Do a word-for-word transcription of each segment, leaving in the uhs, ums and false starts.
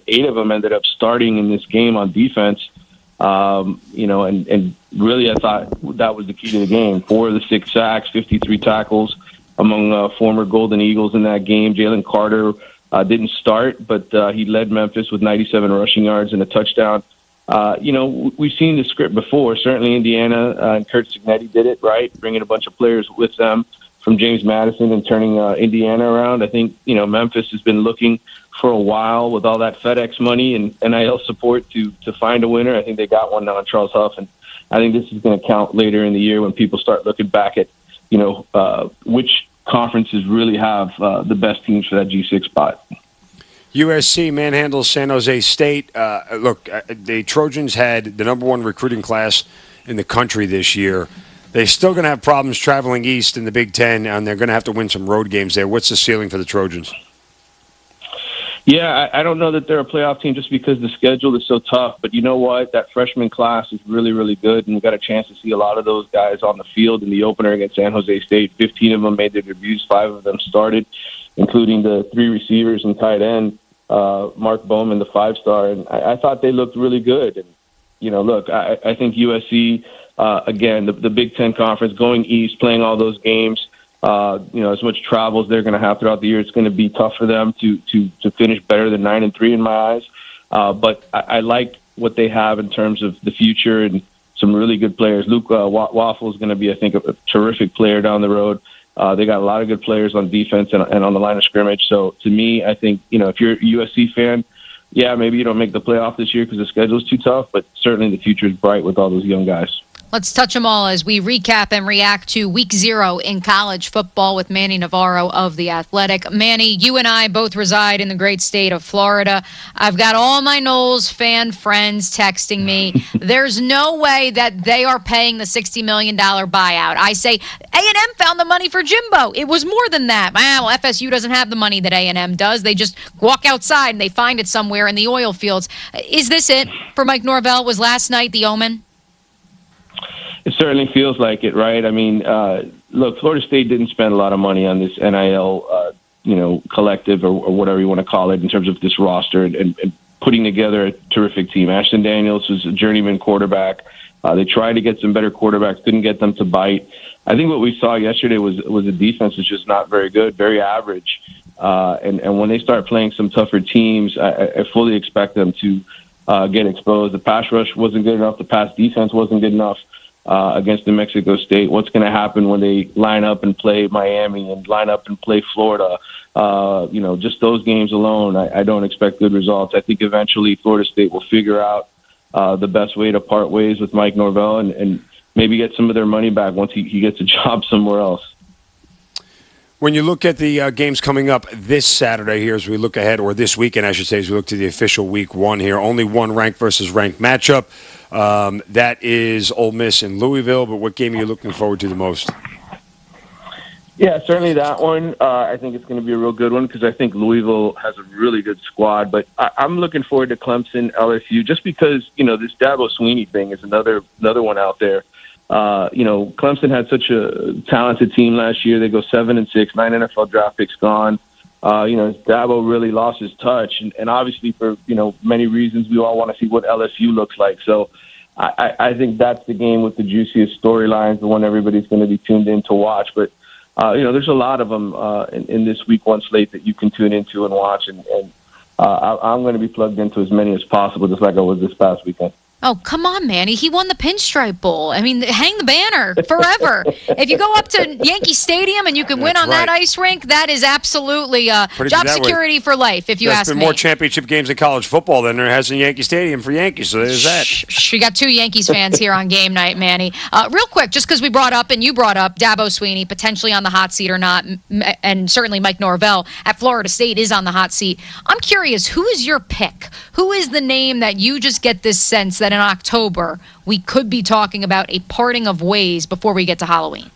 eight of them ended up starting in this game on defense. Um, you know, and, and really I thought that was the key to the game. Four of the six sacks, fifty-three tackles among uh, former Golden Eagles in that game. Jalen Carter uh, didn't start, but uh, he led Memphis with ninety-seven rushing yards and a touchdown. Uh, you know, we've seen the script before. Certainly Indiana uh, and Kurt Cignetti did it, right? Bringing a bunch of players with them from James Madison and turning uh, Indiana around. I think, you know, Memphis has been looking for a while with all that FedEx money and N I L support to to find a winner. I think they got one now on Charles Huff, and I think this is going to count later in the year when people start looking back at, you know, uh, which conferences really have uh, the best teams for that G six spot. U S C manhandles San Jose State. Uh, look, uh, the Trojans had the number one recruiting class in the country this year. They're still going to have problems traveling east in the Big Ten, and they're going to have to win some road games there. What's the ceiling for the Trojans? Yeah, I, I don't know that they're a playoff team just because the schedule is so tough. But you know what? That freshman class is really, really good, and we got a chance to see a lot of those guys on the field in the opener against San Jose State. Fifteen of them made their debuts. Five of them started, including the three receivers and tight end, uh, Mark Bowman, the five-star. And I, I thought they looked really good. And, you know, look, I, I think U S C, uh, again, the, the Big Ten Conference, going east, playing all those games, Uh, you know, as much travel as they're going to have throughout the year, it's going to be tough for them to to to finish better than nine and three in my eyes. Uh, but I, I like what they have in terms of the future and some really good players. Luke uh, Waffle is going to be, I think, a, a terrific player down the road. Uh, they got a lot of good players on defense and, and on the line of scrimmage. So to me, I think, you know, if you're a U S C fan, yeah, maybe you don't make the playoff this year because the schedule is too tough, but certainly the future is bright with all those young guys. Let's touch them all as we recap and react to week zero in college football with Manny Navarro of The Athletic. Manny, you and I both reside in the great state of Florida. I've got all my Noles fan friends texting me. There's no way that they are paying the sixty million dollars buyout. I say, A and M found the money for Jimbo. It was more than that. Well, F S U doesn't have the money that A and M does. They just walk outside and they find it somewhere in the oil fields. Is this it for Mike Norvell? Was last night the omen? It certainly feels like it, right? I mean, uh, look, Florida State didn't spend a lot of money on this N I L, uh, you know, collective or, or whatever you want to call it in terms of this roster and, and, and putting together a terrific team. Ashton Daniels was a journeyman quarterback. Uh, they tried to get some better quarterbacks, couldn't get them to bite. I think what we saw yesterday was was a defense that's just not very good, very average. Uh, and, and when they start playing some tougher teams, I, I fully expect them to uh, get exposed. The pass rush wasn't good enough. The pass defense wasn't good enough. Uh, against New Mexico State. What's going to happen when they line up and play Miami and line up and play Florida? Uh, you know, just those games alone, I, I don't expect good results. I think eventually Florida State will figure out uh, the best way to part ways with Mike Norvell and, and maybe get some of their money back once he, he gets a job somewhere else. When you look at the uh, games coming up this Saturday here as we look ahead, or this weekend, I should say, as we look to the official week one here, only one ranked versus ranked matchup. Um, that is Ole Miss in Louisville, but what game are you looking forward to the most? Yeah, certainly that one. Uh, I think it's going to be a real good one because I think Louisville has a really good squad. But I, I'm looking forward to Clemson, L S U, just because, you know, this Dabo Swinney thing is another another one out there. Uh, you know, Clemson had such a talented team last year. They go seven and six, nine N F L draft picks gone. Uh, you know, Dabo really lost his touch, and, and obviously for, you know, many reasons, we all want to see what L S U looks like. So I, I think that's the game with the juiciest storylines, the one everybody's going to be tuned in to watch. But, uh, you know, there's a lot of them uh, in, in this week one slate that you can tune into and watch, and, and uh, I, I'm going to be plugged into as many as possible, just like I was this past weekend. Oh, come on, Manny. He won the Pinstripe Bowl. I mean, hang the banner forever. If you go up to Yankee Stadium and you can win That's on right. that ice rink, that is absolutely uh, job security way. for life, if you There's ask been me. more championship games in college football than there has in Yankee Stadium for Yankees, so there's that. Shh, shh, we got two Yankees fans here on game night, Manny. Uh, real quick, just because we brought up, and you brought up, Dabo Swinney, potentially on the hot seat or not, and certainly Mike Norvell at Florida State is on the hot seat. I'm curious, who is your pick? Who is the name that you just get this sense that in October we could be talking about a parting of ways before we get to Halloween?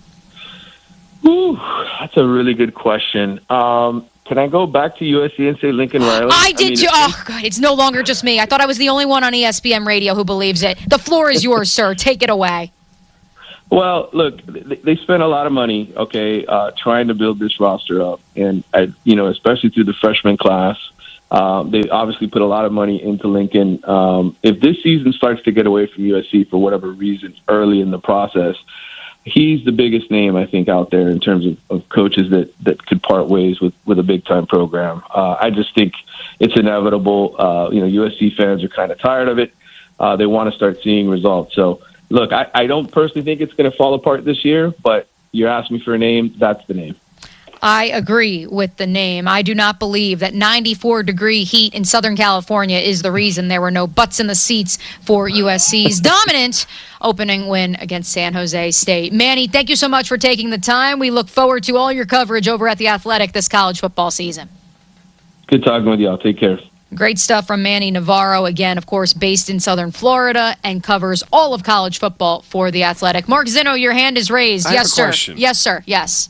Ooh, that's a really good question. Um, can I go back to U S C and say Lincoln Riley? I did I mean, too. Oh, God, it's no longer just me. I thought I was the only one on E S P N radio who believes it. The floor is yours, sir. Take it away. Well, look, they spent a lot of money, okay, uh, trying to build this roster up. And, I, you know, especially through the freshman class. Um, they obviously put a lot of money into Lincoln. Um, if this season starts to get away from U S C for whatever reasons early in the process, he's the biggest name, I think, out there in terms of, of coaches that, that could part ways with, with a big-time program. Uh, I just think it's inevitable. Uh, you know, U S C fans are kind of tired of it. Uh, they want to start seeing results. So, look, I, I don't personally think it's going to fall apart this year, but you're asking me for a name, that's the name. I agree with the name. I do not believe that ninety-four degree heat in Southern California is the reason there were no butts in the seats for U S C's dominant opening win against San Jose State. Manny, thank you so much for taking the time. We look forward to all your coverage over at The Athletic this college football season. Good talking with y'all. Take care. Great stuff from Manny Navarro, again, of course, based in Southern Florida and covers all of college football for The Athletic. Mark Zinno, your hand is raised. I yes, have a sir. question. Yes, sir. Yes.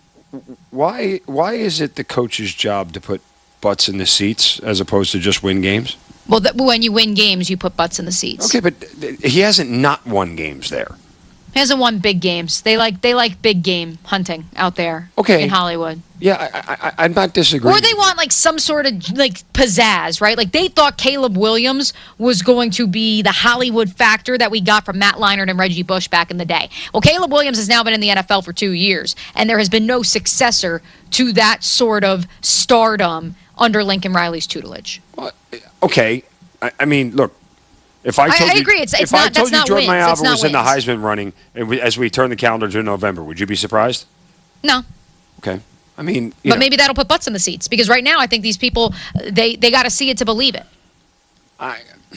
Why why is it the coach's job to put butts in the seats as opposed to just win games? Well, th- when you win games, you put butts in the seats. Okay, but th- he hasn't not won games there. He hasn't won big games. They like they like big game hunting out there Okay. in Hollywood. Yeah, I, I, I'm not disagreeing. Or they want like some sort of like pizzazz, right? Like they thought Caleb Williams was going to be the Hollywood factor that we got from Matt Leinart and Reggie Bush back in the day. Well, Caleb Williams has now been in the N F L for two years, and there has been no successor to that sort of stardom under Lincoln Riley's tutelage. Well, okay, I, I mean, look. If I, told I, I you, agree. It's, it's if not. I told that's you not Jordan wins. Mayava not was in the wins. Heisman running and we, as we turn the calendar to November, would you be surprised? No. Okay. I mean, you But know, maybe that'll put butts in the seats because right now I think these people they they got to see it to believe it. I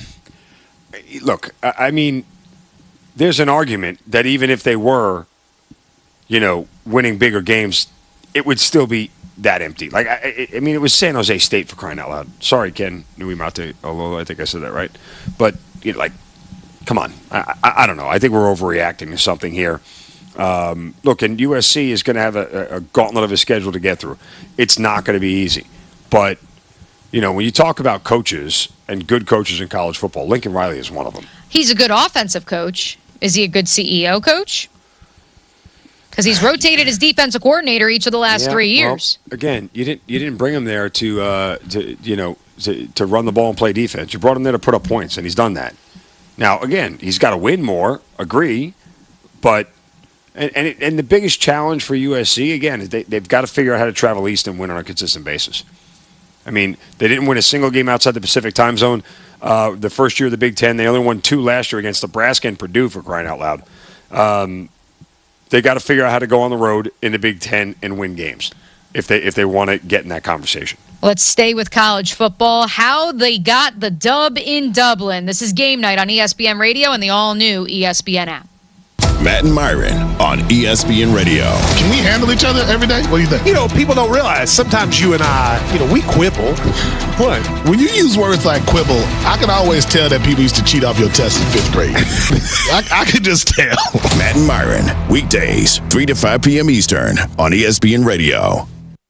look. I, I mean, there's an argument that even if they were, you know, winning bigger games, it would still be that empty. Like I, I mean, it was San Jose State for crying out loud. Sorry, Ken Nuimate, although I think I said that right. But you know, like, come on. I, I, I don't know. I think we're overreacting to something here. Um, look, and U S C is going to have a, a gauntlet of a schedule to get through. It's not going to be easy. But, you know, when you talk about coaches and good coaches in college football, Lincoln Riley is one of them. He's a good offensive coach. Is he a good C E O coach? Because he's rotated his defensive coordinator each of the last Yeah, three years. Well, again, you didn't you didn't bring him there to uh, to you know to, to run the ball and play defense. You brought him there to put up points, and he's done that. Now, again, he's got to win more. Agree, but and and, it, and the biggest challenge for U S C again is they they've got to figure out how to travel east and win on a consistent basis. I mean, they didn't win a single game outside the Pacific time zone uh, the first year of the Big Ten. They only won two last year against Nebraska and Purdue, for crying out loud. Um, they got to figure out how to go on the road in the Big Ten and win games if they if they want to get in that conversation. Let's stay with college football. How they got the dub in Dublin. This is Game Night on E S P N Radio and the all-new E S P N app. Matt and Myron on E S P N Radio. Can we handle each other every day? What do you think? You know, people don't realize sometimes you and I, you know, we quibble. What? When you use words like quibble, I can always tell that people used to cheat off your test in fifth grade. I, I could just tell. Matt and Myron, weekdays, three to five p.m. Eastern on E S P N Radio.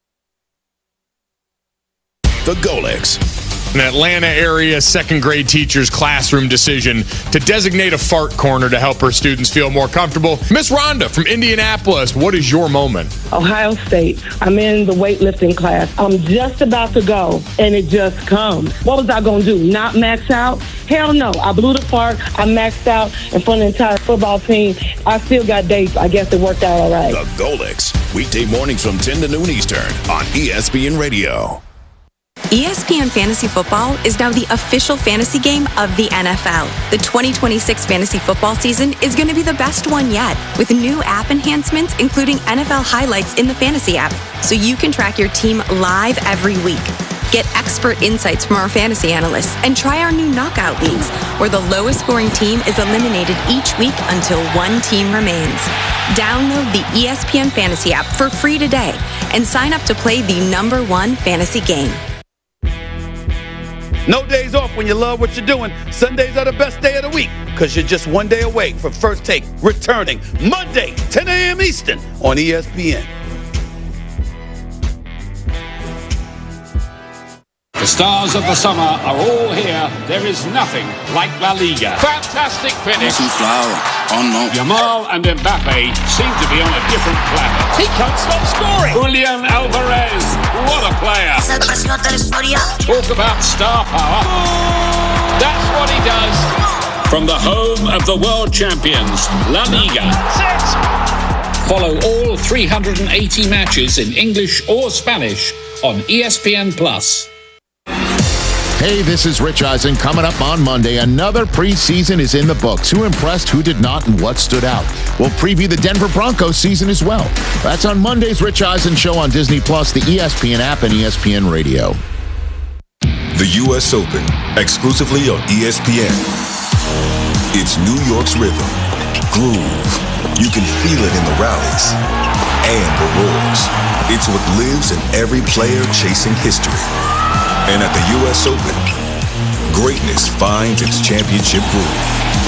The Golics. An Atlanta area second grade teacher's classroom decision to designate a fart corner to help her students feel more comfortable. Miss Rhonda from Indianapolis, what is your moment? Ohio State. I'm in the weightlifting class. I'm just about to go, and it just comes. What was I going to do? Not max out? Hell no. I blew the fart. I maxed out in front of the entire football team. I still got dates. I guess it worked out all right. The Golics. Weekday mornings from ten to noon Eastern on E S P N Radio. E S P N Fantasy Football is now the official fantasy game of the N F L. The twenty twenty-six fantasy football season is going to be the best one yet, with new app enhancements including N F L highlights in the fantasy app, so you can track your team live every week. Get expert insights from our fantasy analysts and try our new knockout leagues, where the lowest scoring team is eliminated each week until one team remains. Download the E S P N Fantasy app for free today and sign up to play the number one fantasy game. No days off when you love what you're doing. Sundays are the best day of the week because you're just one day away from First Take returning Monday, ten a.m. Eastern on E S P N. The stars of the summer are all here. There is nothing like La Liga. Fantastic finish. Oh no. Yamal and Mbappe seem to be on a different planet. He can't stop scoring. Julian Alvarez, what a player. Talk about star power. That's what he does. From the home of the world champions, La Liga. Follow all three hundred eighty matches in English or Spanish on E S P N Plus. Hey, this is Rich Eisen. Coming up on Monday, another preseason is in the books. Who impressed, who did not, and what stood out? We'll preview the Denver Broncos season as well. That's on Monday's Rich Eisen Show on Disney Plus, the E S P N app, and E S P N Radio. The U S Open, exclusively on E S P N. It's New York's rhythm, groove. You can feel it in the rallies and the roars. It's what lives in every player chasing history. And at the U S Open, greatness finds its championship groove.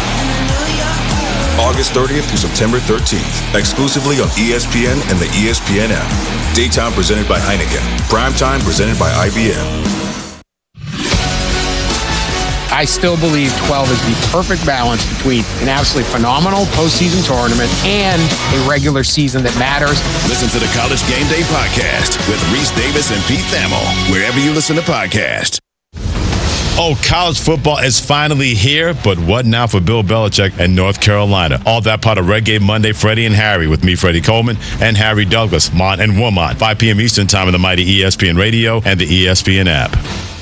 August thirtieth through September thirteenth, exclusively on E S P N and the E S P N app. Daytime presented by Heineken. Primetime presented by I B M. I still believe twelve is the perfect balance between an absolutely phenomenal postseason tournament and a regular season that matters. Listen to the College Game Day podcast with Reese Davis and Pete Thamel, wherever you listen to podcasts. Oh, college football is finally here, but what now for Bill Belichick and North Carolina? All that part of Red Game Monday, Freddie and Harry, with me, Freddie Coleman, and Harry Douglas, Mont and Wilmot, five p.m. Eastern Time on the mighty E S P N Radio and the E S P N app.